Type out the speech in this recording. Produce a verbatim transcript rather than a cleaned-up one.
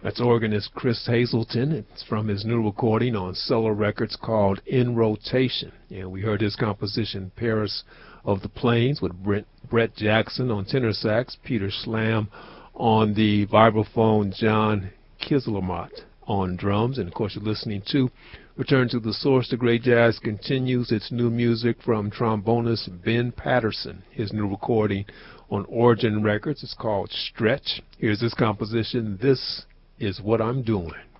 That's organist Chris Hazelton. It's from his new recording on Cellar Records called In Rotation. And we heard his composition Paris of the Plains with Brent, Brett Jackson on tenor sax, Peter Schlam on the vibraphone, John Kislermott on drums. And of course you're listening to Return to the Source. The Great Jazz continues. Its new music from trombonist Ben Patterson. His new recording on Origin Records is called Stretch. Here's this composition, This Is What I'm Doing.